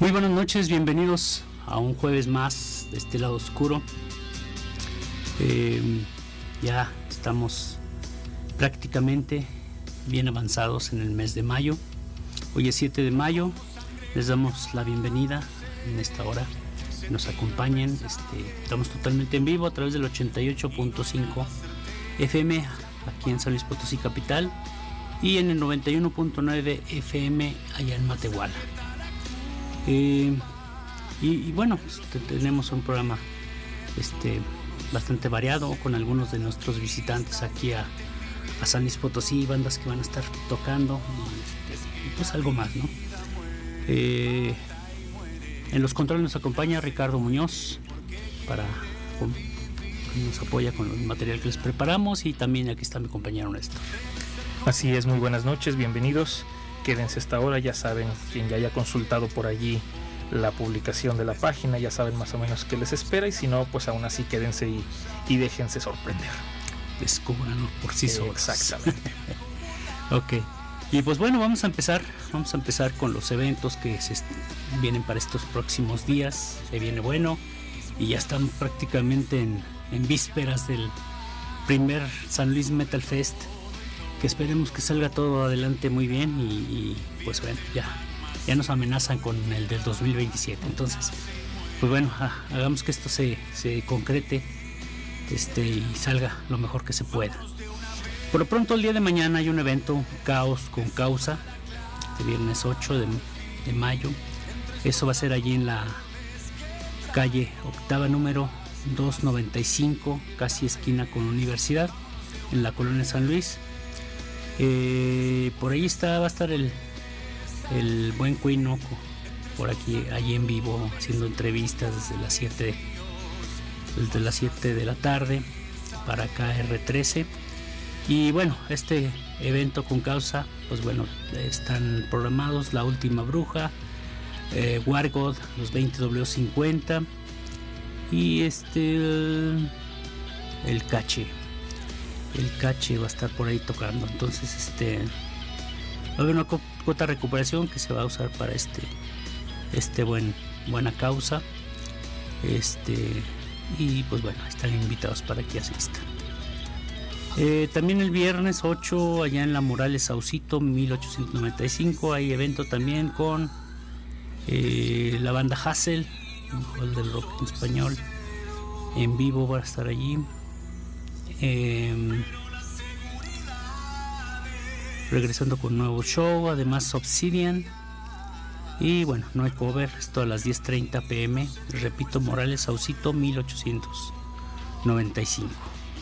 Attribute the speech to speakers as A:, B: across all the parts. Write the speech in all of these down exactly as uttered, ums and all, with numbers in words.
A: Muy buenas noches, bienvenidos a un jueves más de este lado oscuro. Eh, ya estamos prácticamente bien avanzados en el mes de mayo. Hoy es siete de mayo, les damos la bienvenida en esta hora. Nos acompañen, este, estamos totalmente en vivo a través del ochenta y ocho punto cinco F M aquí en San Luis Potosí capital y en el noventa y uno punto nueve F M allá en Matehuala. Eh, y, y bueno, este, tenemos un programa este, bastante variado con algunos de nuestros visitantes aquí a, a San Luis Potosí, bandas que van a estar tocando y, este, y pues algo más, ¿no? Eh, en los controles nos acompaña Ricardo Muñoz para con, que nos apoya con el material que les preparamos, y también aquí está mi compañero Néstor.
B: Así es, muy buenas noches, bienvenidos. Quédense esta hora, ya saben, quien ya haya consultado por allí la publicación de la página, ya saben más o menos qué les espera, y si no, pues aún así quédense y, y déjense sorprender.
A: Descúbranlo por sí solos.
B: Exactamente.
A: Ok, y pues bueno, vamos a empezar, vamos a empezar con los eventos que se est- vienen para estos próximos días. Se viene bueno, y ya estamos prácticamente en, en vísperas del primer San Luis Metal Fest, que esperemos que salga todo adelante muy bien, y, y pues bueno, ya, ya nos amenazan con el del dos mil veintisiete, entonces pues bueno, ha, hagamos que esto se, se concrete este, y salga lo mejor que se pueda. Por lo pronto, el día de mañana hay un evento, Caos con Causa, este viernes ocho de, de mayo. Eso va a ser allí en la calle octava número doscientos noventa y cinco, casi esquina con Universidad, en la colonia San Luis. Eh, por ahí está, va a estar el, el buen Cuinoco, por aquí, allí en vivo, haciendo entrevistas desde las siete, desde las siete de la tarde para K R trece. Y bueno, este evento con Causa, pues bueno, están programados La Última Bruja, eh, Wargod, los veinte W cincuenta y este el, el Cache. El Cache va a estar por ahí tocando. Entonces este va a haber una cuota de recuperación que se va a usar para este este buen buena causa. Este y pues bueno, están invitados para que asistan. Eh, también el viernes ocho, allá en la Murales Saucito mil ochocientos noventa y cinco, hay evento también con eh, la banda Hassel, el del rock en español, en vivo va a estar allí. Eh, regresando con nuevo show, además Obsidian, y bueno, no hay cover, esto a las diez treinta pm, repito, Morales Saucito mil ochocientos noventa y cinco.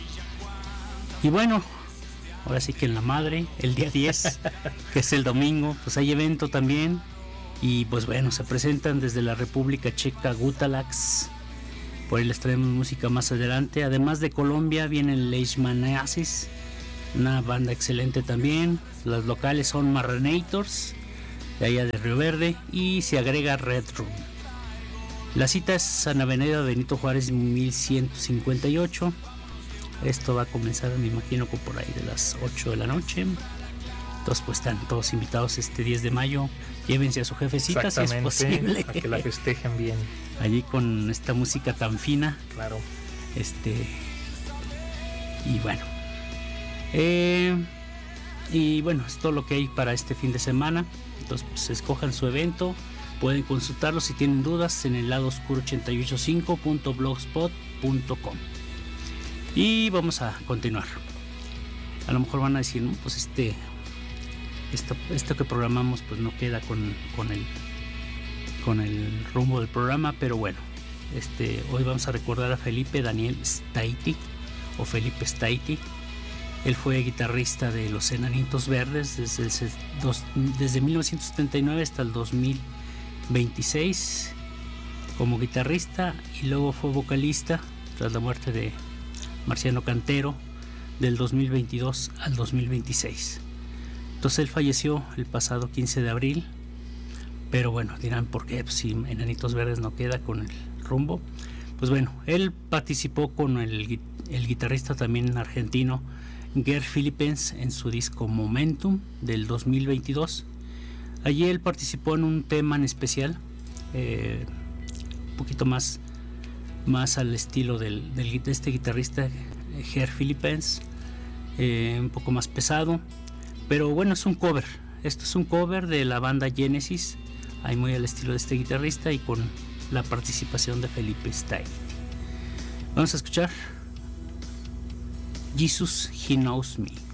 A: Y bueno, ahora sí que en la madre, el día diez, que es el domingo, pues hay evento también, y pues bueno, se presentan desde la República Checa Gutalax. Por ahí les traemos música más adelante. Además de Colombia vienen Leishmaniasis, una banda excelente también. Los locales son Marranators, de allá de Río Verde, y se agrega Red Room. La cita es San Avenida Benito Juárez mil ciento cincuenta y ocho. Esto va a comenzar, me imagino, por ahí de las ocho de la noche. Entonces pues están todos invitados este diez de mayo. Llévense a su jefecita si es posible,
B: a que la festejen bien
A: allí con esta música tan fina.
B: Claro.
A: Este y bueno eh, y bueno, es todo lo que hay para este fin de semana. Entonces pues escojan su evento, pueden consultarlo si tienen dudas en el lado oscuro ochenta y ocho punto cinco punto blogspot punto com. Y vamos a continuar. A lo mejor van a decir, no, pues este Esto, esto que programamos pues no queda con, con el con el rumbo del programa, pero bueno, este hoy vamos a recordar a Felipe Daniel Staiti, o Felipe Staiti. Él fue guitarrista de los Enanitos Verdes desde, el, dos, desde mil novecientos setenta y nueve hasta el dos mil veintiséis como guitarrista, y luego fue vocalista tras la muerte de Marciano Cantero del dos mil veintidós al dos mil veintiséis. Entonces él falleció el pasado quince de abril, pero bueno, dirán por qué, pues si Enanitos Verdes no queda con el rumbo. Pues bueno, él participó con el, el guitarrista también argentino Gerd Philippens en su disco Momentum del dos mil veintidós. Allí él participó en un tema en especial eh, un poquito más, más al estilo del, del, de este guitarrista Ger Philippens, eh, un poco más pesado, pero bueno, es un cover. Esto es un cover de la banda Genesis, ahí muy al estilo de este guitarrista y con la participación de Felipe Stagg. Vamos a escuchar Jesus, He Knows Me.